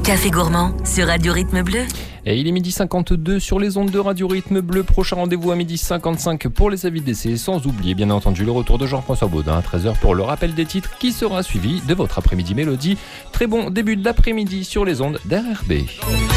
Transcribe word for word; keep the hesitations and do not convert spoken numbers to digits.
Café Gourmand sur Radio Rythme Bleu. Et il est midi cinquante-deux sur les ondes de Radio Rythme Bleu. Prochain rendez-vous à midi cinquante-cinq pour les avis d'essai. Sans oublier bien entendu le retour de Jean-François Baudin à treize heures pour le rappel des titres qui sera suivi de votre après-midi mélodie. Très bon début d'après-midi sur les ondes d'R R B.